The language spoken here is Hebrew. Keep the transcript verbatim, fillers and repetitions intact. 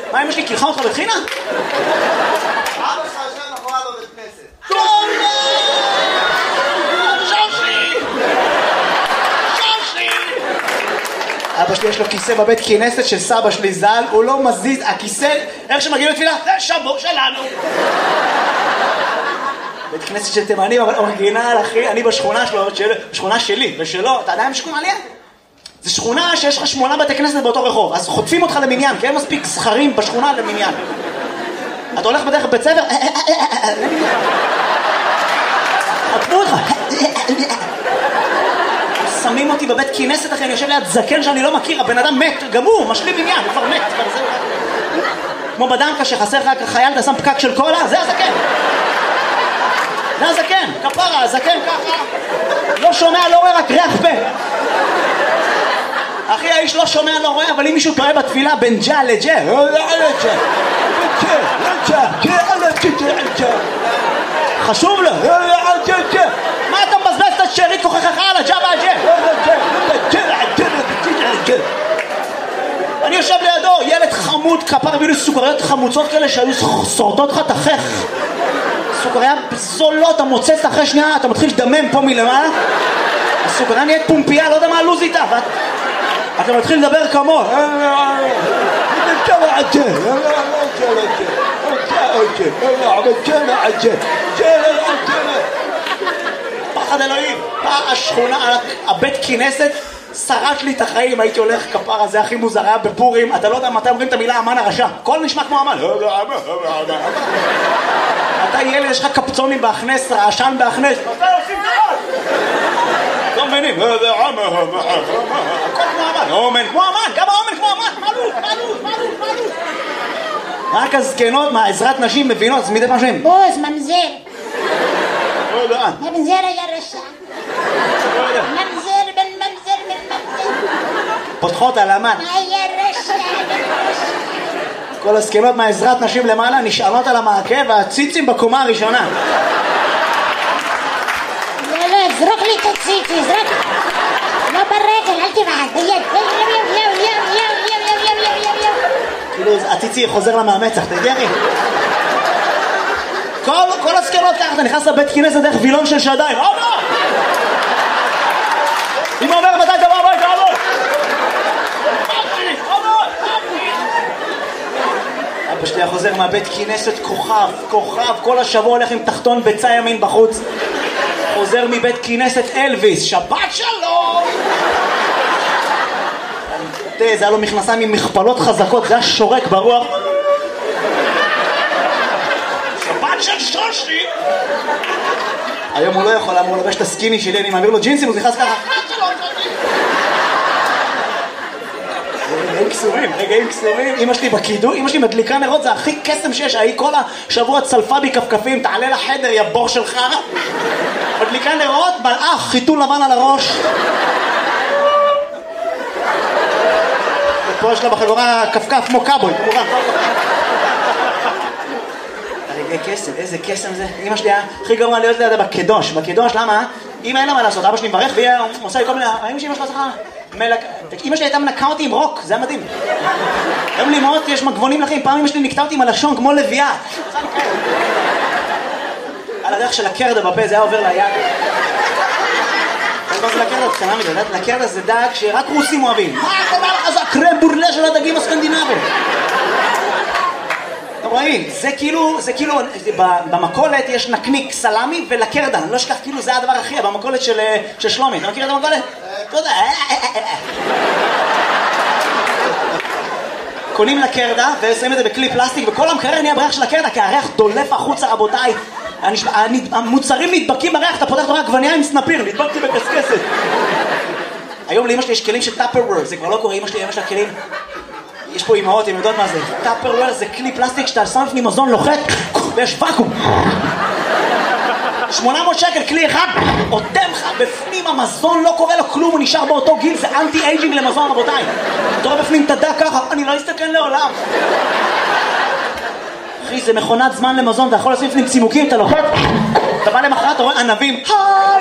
מה אמא שלי קילחה אותך בתחינה? אבא שלך יושב מאחוריו בבית כנסת. שושי! שושי! אבא שלי יש לו כיסא בבית כנסת של סבא שלי ז"ל, הוא לא מזיז, הכיסא, איך שמגיעים לתפילה? זה שבור שלנו! בית כנסת של תימנים, אבל אורגינל, אחי, אני בשכונה שלו, בשכונה שלי, ושלו, אתה יודע מה שכונה עליה? זה שכונה שיש לך שמונה בתי כנסת באותו רחוב, אז חוטפים אותך למניין, כי אין מספיק זכרים בשכונה למניין. אתה הולך בדרך בית ספר, חטפו אותך. שמים אותי בבית כנסת, אחי, אני יושב ליד זקן שאני לא מכיר, הבן אדם מת, גמור, משלים עניין, הוא כבר מת. כמו בדנקה שחסר לך חייל, אתה שם פקק של קולה, זה הזקן. זה הזקן, כפרה, הזקן ככה. לא שומע, לא רואה, רק ריח פה. אחי, האיש לא שומע, לא רואה, אבל אם מישהו טועה בתפילה בין ג'ה לג'ה, חשוב לו. מה אתה מבזבז את השארית כוחך על הג'ה והג'ה? אני יושב לידו, ילד חמוד, כפר הביא לי סוכריות חמוצות כאלה שהיו שורטות לך תחך. סוכריה זולות, אתה מוצץ אחרי שנייה, אתה מתחיל לדמם פה מלמעלה. הסוכריה נהיית פומפייה, לא יודע מה הלוז איתה. אתה מתחיל לדבר כמו פחד אלוהים. השכונה, הבית כנסת שרט לי את החיים. הייתי הולך כפרה, זה הכי מוזר, היה בפורים, אתה לא יודע מתי אומרים את המילה אמן הרשע, הכל נשמע כמו אמן. אתה ילד, יש לך קפצונים בהכנס, רעשן בהכנס, מתי עושים דבר? לא מבינים, הכל כמו אמן, אומן כמו אמן, גם האומן כמו אמן, מעלות, מעלות, מעלות, מעלות. רק הזקנות מהעזרת נשים מבינות, אז מדי פעם שהם בוז, ממזר. ממזר היה רשע. ממזר בן ממזר בן ממזר. פותחות על אמן. היה רשע בן רשע. כל הזקנות מהעזרת נשים למעלה נשענות על המעקה והציצים בקומה הראשונה. לא, לא, זרוק לי את הציצי, זרוק. לא ברגל, אל תבעד, ביד. יו, יו, יו, יו, יו, יו, יו, יו, יו, יו. כאילו, הציצי חוזר לה מהמצח, תגיע לי. כל, כל הזקנות ככה, אתה נכנס לבית כנסת דרך וילון של שדיים. אבא! אמא אומר, מתי אתה בא הביתה, אבא? אבא שלי חוזר מהבית כנסת כוכב, כוכב, כל השבוע הולך עם תחתון ביצה ימין בחוץ. חוזר מבית כנסת אלוויס, שבת שלום! תראה, זה היה לו מכנסיים עם מכפלות חזקות, זה היה שורק ברוח. שבת של שושי! היום הוא לא יכול, למה הוא לובש את הסקיני שלי, אני מעביר לו ג'ינסים, הוא נכנס ככה. רגעים קסומים, רגעים קסומים. אמא שלי בקידום, אמא שלי מדליקה נרות, זה הכי קסם שיש. היא כל השבוע צלפה בי כפכפים, תעלה לחדר, יא בור שלך. מדליקה נרות, מלאך, חיתול לבן על הראש. ופה יש לה בחגורה כפכף כמו קאבוי, כמובן. רגעי קסם, איזה קסם זה. אמא שלי היה הכי גרוע להיות לידה בקדוש. בקדוש, למה? אמא אין לה מה לעשות, אבא שלי מברך והיא עושה לי כל מיני... אמא שלי אמא שלה עושה מלק... אמא שלי הייתה מנקה אותי עם רוק, זה היה מדהים. היום לימות יש מגבונים לכם, פעם אמא שלי נקטה אותי עם הלשון כמו לביאה. על הדרך של הקרדה בפה, זה היה עובר ליד. מה זה לקרדה? קטנה מדי, לקרדה זה דג שרק רוסים אוהבים. מה אתה אומר לך? זה הקרם בורלה של הדגים הסקנדינביים. אתה רואים, זה כאילו, זה כאילו, במקולת יש נקניק סלמי ולקרדה, אני לא אשכח, כאילו זה הדבר הכי, במקולת של שלומי, אתה מכיר את המקולת? תודה. קונים לקרדה ושמים את זה בכלי פלסטיק, וכל המקרר נהיה בריח של הקרדה, כי הריח דולף החוצה, רבותיי. המוצרים נדבקים בריח, אתה פותח תורה עגבנייה עם סנפיר, נדבקתי בקסקסת. היום לאמא שלי יש כלים של טאפרוור, זה כבר לא קורה, אמא שלי, אמא שלה כלים. יש פה אמהות, הן יודעות מה זה. טאפרוור זה כלי פלסטיק שאתה שם לפני מזון לוחת ויש ואקום. שמונה מאות שקל, כלי אחד, עותם לך בפנים המזון, לא קורה לו כלום, הוא נשאר באותו גיל, זה אנטי אייג'ינג למזון, רבותיי. אתה רואה בפנים תדע ככה, אני לא אסתכל לעולם. אחי, זה מכונת זמן למזון, אתה יכול לשים לפנים צימוקים, אתה לוחת, אתה בא למחרת, אתה רואה ענבים, היי!